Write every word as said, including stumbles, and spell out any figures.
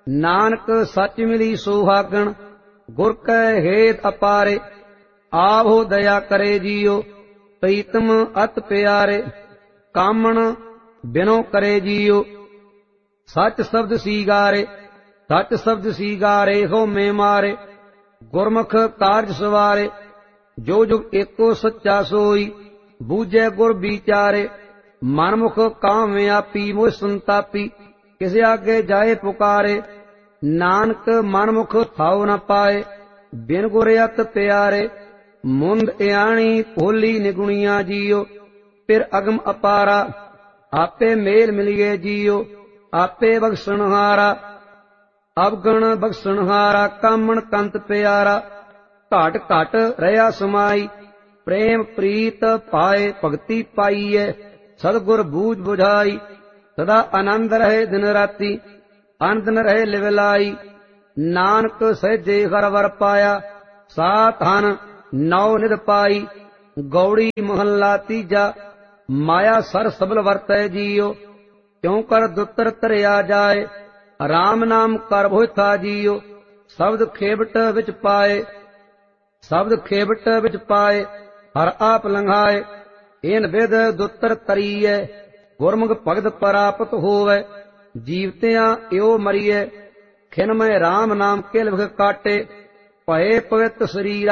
नानक सच मिली सुहागण गुर कै हेत अपारे। आवो दया करे जियो प्रीतम अत प्यारे। कामण बिनो करे जियो सच शब्द सीगारे। सच शब्द सीगारे हो में मारे गुरमुख कारज सवारे। जो जुग एको सच्चा सोई बूझे गुर विचारे। मनमुख काम व्यापी मोह संतापी किसे आगे जाए पुकारे। नानक मनमुख थाओ न पाए बिन गुर अत प्यारे। मुंद इयाणी भोली निगुणिया जियो फिर अगम अपारा। आपे मेल मिलिए जियो आपे बख्शनहारा। अवगण बख्शनहारा कामण कंत प्यारा। घाट घाट रहा समाई प्रेम प्रीत पाए भगति पाईए। सतगुर बूझ बुझाई सदा आनंद रहे दिन राती आनंद रहे लिवलाई। नानक सहजे हर वर पाया सात हन नौ निध पाई। गौड़ी महला तीजा माया सर सबल वरतै जियो। क्यों कर दुतर तरिया जाए राम नाम कर भोथा जियो। शब्द खेबट विच पाए शब्द खेबट विच पाए हर आप लंघाए। इन विध दुतर तरीए गुरमुख भगत प्राप्त होवे। जीवतियां इो मरीए खिन में राम नाम किल विख काटे। भये पवित्र शरीर